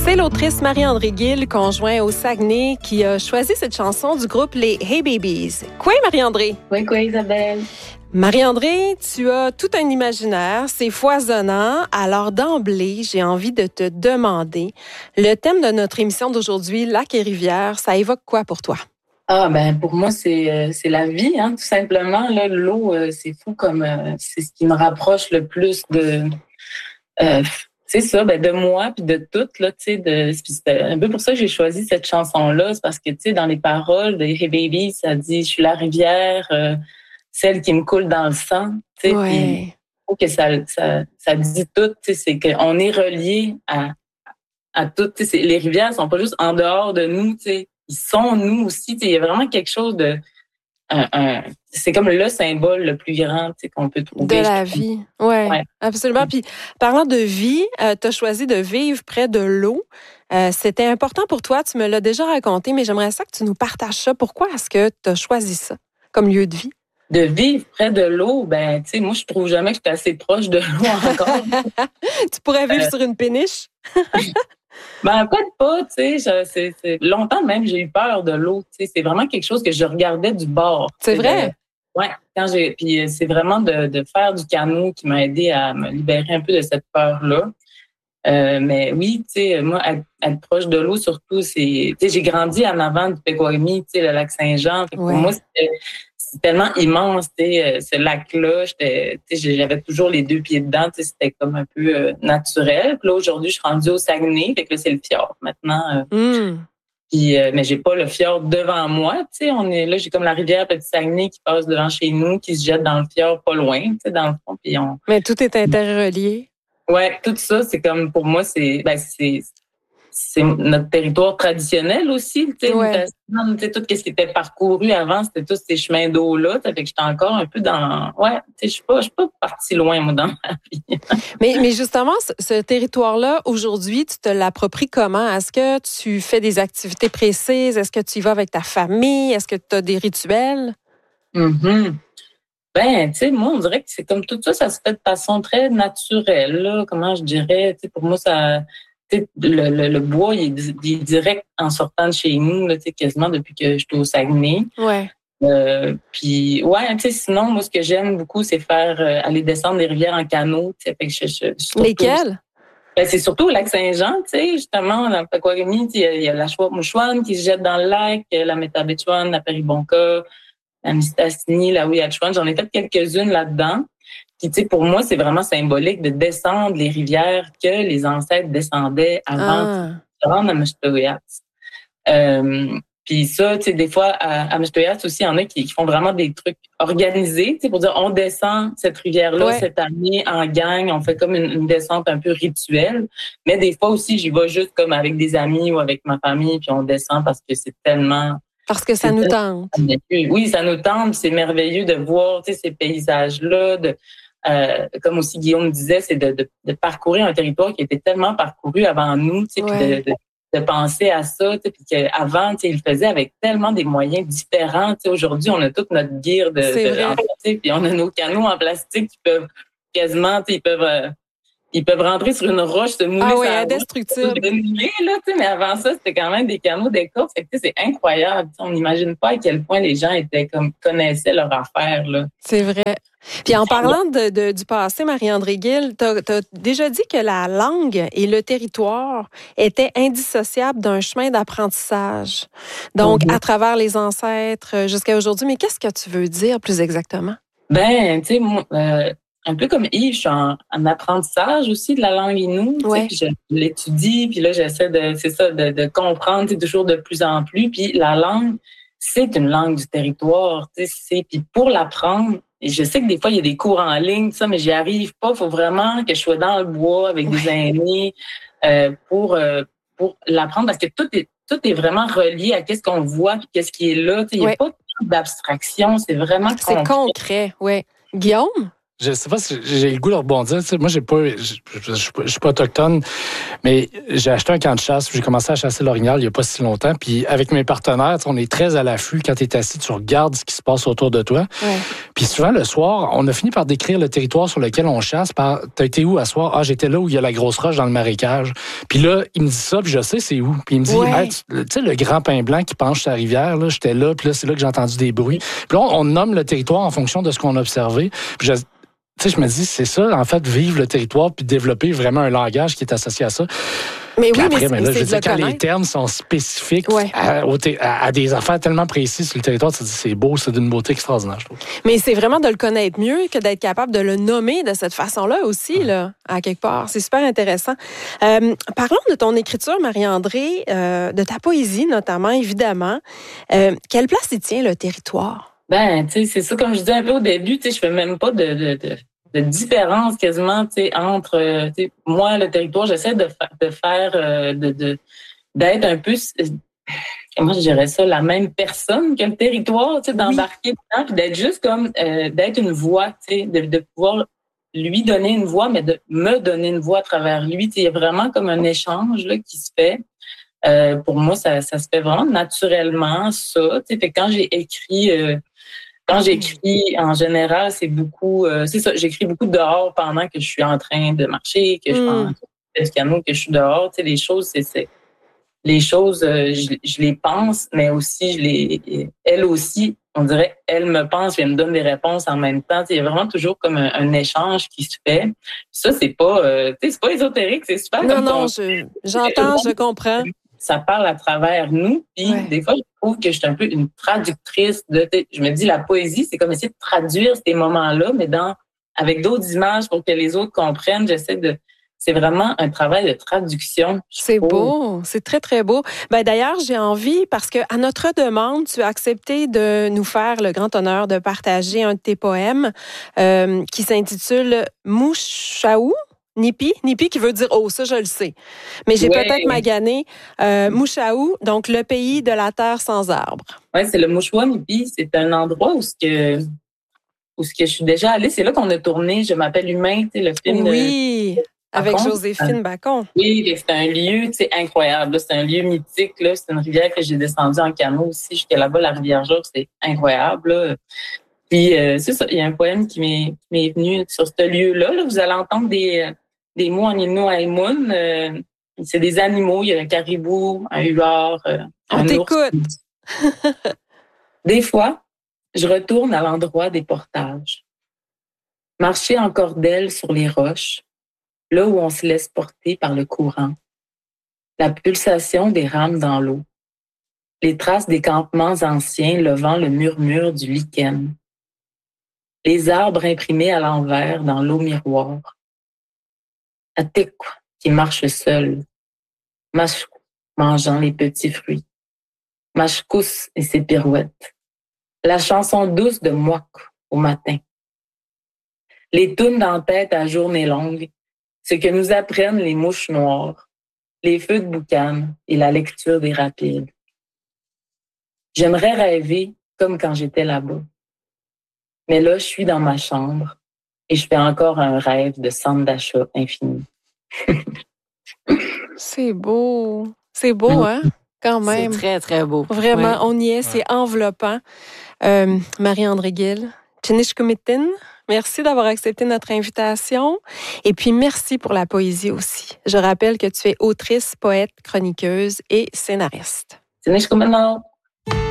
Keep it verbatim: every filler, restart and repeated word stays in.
C'est l'autrice Marie-André Gill, conjoint au Saguenay, qui a choisi cette chanson du groupe Les Hey Babies. Quoi, Marie-André? Oui, quoi, Isabelle? Marie-André, tu as tout un imaginaire, c'est foisonnant. Alors d'emblée, j'ai envie de te demander, le thème de notre émission d'aujourd'hui, Lac et rivière, ça évoque quoi pour toi? Ah, ben pour moi, c'est euh, c'est la vie, hein, tout simplement. Là, l'eau, euh, c'est fou comme euh, c'est ce qui me rapproche le plus de euh, c'est ça, ben de moi puis de tout, là, tu sais, de c'est un peu pour ça que j'ai choisi cette chanson-là, c'est parce que tu sais, dans les paroles de Hey Baby, ça dit je suis la rivière, euh, celle qui me coule dans le sang, tu sais, Ouais. puis je trouve que ça, ça, ça dit tout, tu sais, c'est qu'on est relié à à tout, tu sais, les rivières sont pas juste en dehors de nous, tu sais, ils sont nous aussi, tu sais, il y a vraiment quelque chose de un, un, c'est comme le symbole le plus grand, tu sais, qu'on peut trouver. De la vie, ouais, ouais, absolument. Puis, parlant de vie, euh, tu as choisi de vivre près de l'eau. Euh, c'était important pour toi, tu me l'as déjà raconté, mais j'aimerais ça que tu nous partages ça. Pourquoi est-ce que tu as choisi ça comme lieu de vie? De vivre près de l'eau, ben, tu sais, moi, je trouve jamais que je suis assez proche de l'eau encore. Tu pourrais vivre euh... sur une péniche? Ben, peut-être pas, tu sais, c'est, c'est... longtemps même, j'ai eu peur de l'eau, tu sais, c'est vraiment quelque chose que je regardais du bord. C'est vrai? De... Ouais, quand j'ai, puis c'est vraiment de, de faire du canot qui m'a aidé à me libérer un peu de cette peur-là. Euh, mais oui, tu sais, moi, être, être proche de l'eau, surtout, c'est, tu sais, j'ai grandi en avant du Pequawami, tu sais, le lac Saint-Jean. Fait que ouais. Pour moi, c'était, c'était tellement immense, tu sais, ce lac-là. J'étais, tu sais, j'avais toujours les deux pieds dedans, tu sais, c'était comme un peu euh, naturel. Puis là, aujourd'hui, je suis rendue au Saguenay, fait que là, c'est le fjord maintenant. Euh, mm. Puis, euh, mais j'ai pas le fjord devant moi, tu sais, on est là, j'ai comme la rivière Petit Saguenay qui passe devant chez nous, qui se jette dans le fjord pas loin, tu sais, dans le fond. Puis on... Mais tout est interrelié. Ouais, tout ça, c'est comme, pour moi, c'est, ben, c'est, c'est notre territoire traditionnel aussi, tu sais, ouais. Tout ce qui était parcouru avant, c'était tous ces chemins d'eau-là, ça fait que j'étais encore un peu dans, ouais, tu sais, je suis pas, je suis pas partie loin, moi, dans ma vie. mais, mais justement, ce, ce territoire-là, aujourd'hui, tu te l'appropries comment? Est-ce que tu fais des activités précises? Est-ce que tu y vas avec ta famille? Est-ce que tu as des rituels? Mm-hmm. Ben, tu sais, moi, on dirait que c'est comme tout ça, ça se fait de façon très naturelle, là. Comment je dirais, tu sais, pour moi, ça, tu sais, le, le, le bois, il est, il est direct en sortant de chez nous, là, tu sais, quasiment depuis que je suis au Saguenay. Ouais. Euh, puis, ouais, tu sais, sinon, moi, ce que j'aime beaucoup, c'est faire, euh, aller descendre des rivières en canot, tu sais, fait que je, je, je Lesquelles? Ben, c'est surtout au lac Saint-Jean, tu sais, justement, dans le Pequawami, il y, y a la Chouette-Mouchouane qui se jette dans le lac, la Métabetchouane, la Péribonka, la Mistassini, la Ouiatchouane, j'en ai fait quelques-unes là-dedans. Puis, tu sais, pour moi, c'est vraiment symbolique de descendre les rivières que les ancêtres descendaient avant ah. de se rendre à Meshtoyats. Euh, puis ça, tu sais, des fois, à, à Meshtoyats aussi, il y en a qui, qui font vraiment des trucs organisés, tu sais, pour dire, on descend cette rivière-là ouais. cette année en gang, on fait comme une, une descente un peu rituelle. Mais des fois aussi, j'y vais juste comme avec des amis ou avec ma famille, puis on descend parce que c'est tellement... Parce que ça nous tente. Oui, ça nous tente. C'est merveilleux de voir, tu sais, ces paysages-là. De, euh, comme aussi Guillaume disait, c'est de, de, de parcourir un territoire qui était tellement parcouru avant nous, tu sais, ouais. puis de, de, de penser à ça, tu sais, puis qu'avant, tu sais, ils le faisaient avec tellement des moyens différents. Tu sais, aujourd'hui, on a toute notre gear de, de en plastique, puis on a nos canaux en plastique qui peuvent quasiment, tu sais, ils peuvent... Euh, Ils peuvent rentrer sur une roche, se mouler ah oui, sur indestructible. Là, mais avant ça, c'était quand même des canaux d'écorce. C'est incroyable. On n'imagine pas à quel point les gens étaient comme connaissaient leur affaire. Là. C'est vrai. Puis en parlant de, de, du passé, Marie-André Gill, tu as déjà dit que la langue et le territoire étaient indissociables d'un chemin d'apprentissage. Donc, mm-hmm. à travers les ancêtres jusqu'à aujourd'hui. Mais qu'est-ce que tu veux dire plus exactement? Ben, tu sais, moi... Euh, un peu comme Yves, je suis en, en apprentissage aussi de la langue Innu. Ouais. Puis je l'étudie, puis là, j'essaie de, c'est ça, de, de comprendre toujours de plus en plus. Puis la langue, c'est une langue du territoire. C'est, puis pour l'apprendre, et je sais que des fois, il y a des cours en ligne, ça, mais j'y arrive pas. Il faut vraiment que je sois dans le bois avec ouais. des aînés euh, pour, euh, pour l'apprendre, parce que tout est, tout est vraiment relié à qu'est-ce qu'on voit puis qu'est-ce qui est là. Il n'y a ouais. pas d'abstraction, c'est vraiment c'est concret. concret, oui. Guillaume? Je sais pas si j'ai le goût de rebondir. Tu sais, moi, j'ai pas, je, je, je, je suis pas autochtone, mais j'ai acheté un camp de chasse. J'ai commencé à chasser l'orignal il y a pas si longtemps. Puis avec mes partenaires, on est très à l'affût. Quand tu es assis, tu regardes ce qui se passe autour de toi. Ouais. Puis souvent, le soir, on a fini par décrire le territoire sur lequel on chasse. Par, t'as été où à soir? Ah, j'étais là où il y a la grosse roche dans le marécage. Puis là, il me dit ça, puis je sais c'est où. Puis il me dit, Ouais. hey, tu sais, le grand pin blanc qui penche sur la rivière, là, j'étais là, puis là, c'est là que j'ai entendu des bruits. Puis là, on, on nomme le territoire en fonction de ce qu'on a observé. Puis je, tu sais, je me dis, c'est ça, en fait, vivre le territoire puis développer vraiment un langage qui est associé à ça. Mais Puis oui, après, mais, ben mais là, c'est je de veux le dire, quand les connaître. termes sont spécifiques Ouais. à, au té- à- à des affaires tellement précises sur le territoire, tu te dis, c'est beau, c'est d'une beauté extraordinaire, je trouve. Mais c'est vraiment de le connaître mieux que d'être capable de le nommer de cette façon-là aussi, là, à quelque part. C'est super intéressant. Euh, parlons de ton écriture, Marie-André, euh, de ta poésie notamment, évidemment. Euh, quelle place y tient le territoire? Ben, tu sais, c'est ça, comme je disais un peu au début, tu sais, je fais même pas de, de, de, de différence quasiment, tu sais, entre, euh, tu sais, moi, le territoire, j'essaie de, fa- de faire, euh, de, de, d'être un peu, euh, comment je dirais ça, la même personne que le territoire, tu sais, d'embarquer dedans, puis d'être juste comme, euh, d'être une voix, tu sais, de, de pouvoir lui donner une voix, mais de me donner une voix à travers lui. Tu sais, il y a vraiment comme un échange là, qui se fait. Euh, pour moi, ça, ça se fait vraiment naturellement, ça. Tu sais, fait que quand j'ai écrit... Euh, Quand j'écris, en général, c'est beaucoup, euh, c'est ça, j'écris beaucoup dehors pendant que je suis en train de marcher, que je Mm. fais du piano, que je suis dehors. Tu sais, les choses, c'est, c'est les choses, euh, je, je les pense, mais aussi, je les, elle aussi, on dirait, elle me pense, puis elle me donne des réponses en même temps. Tu sais, il y a vraiment toujours comme un, un échange qui se fait. Puis ça, c'est pas, euh, tu sais, c'est pas ésotérique, c'est super. Non, comme non, ton- je, j'entends, je comprends. Ça parle à travers nous. Puis Ouais. des fois, je trouve que je suis un peu une traductrice de. Je me dis, la poésie, c'est comme essayer de traduire ces moments-là, mais dans avec d'autres images pour que les autres comprennent. J'essaie de. C'est vraiment un travail de traduction. C'est trouve. beau, c'est très, très beau. Ben, d'ailleurs, j'ai envie, parce que à notre demande, tu as accepté de nous faire le grand honneur de partager un de tes poèmes euh, qui s'intitule Mouchaou. Nipi, Nipi qui veut dire oh, ça je le sais. Mais j'ai Ouais. peut-être magané euh, Mouchaou, donc le pays de la terre sans arbres. Ouais, c'est le Mouchouanipi. C'est un endroit où ce que où ce que je suis déjà allée. C'est là qu'on a tourné. Je m'appelle Humain, tu sais, le film. Oui, de... avec Bacon. Joséphine Bacon. Oui, c'est un lieu, tu sais, incroyable. là. C'est un lieu mythique. Là. C'est une rivière que j'ai descendue en canot aussi. Jusqu'à là-bas, la rivière Jour, c'est incroyable. Là. Puis euh, c'est ça, il y a un poème qui m'est, qui m'est venu sur ce lieu-là. Là. Vous allez entendre des, des mots en Innu-Aïmoun. Euh, c'est des animaux. Il y a un caribou, un huard, euh, On un t'écoute. ours. Des fois, je retourne à l'endroit des portages. Marcher en cordelle sur les roches, là où on se laisse porter par le courant. La pulsation des rames dans l'eau. Les traces des campements anciens levant le murmure du lichen. Les arbres imprimés à l'envers dans l'eau miroir. Atekwa qui marche seul. Mashkou mangeant les petits fruits. Mashkous et ses pirouettes. La chanson douce de Mouak au matin. Les tounes dans la tête à journée longue. Ce que nous apprennent les mouches noires. Les feux de boucan et la lecture des rapides. J'aimerais rêver comme quand j'étais là-bas. Mais là, je suis dans ma chambre et je fais encore un rêve de centre d'achat infini. C'est beau. C'est beau, hein? Quand même. C'est très, très beau. Vraiment, Ouais. on y est, c'est enveloppant. Euh, Marie-André Gill, Tchinishkumitin, merci d'avoir accepté notre invitation. Et puis, merci pour la poésie aussi. Je rappelle que tu es autrice, poète, chroniqueuse et scénariste. C'est